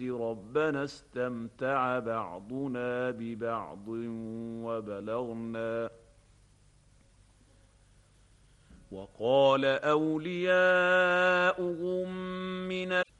الشمس ربنا استمتع بعضنا ببعض وقال أولياؤهم من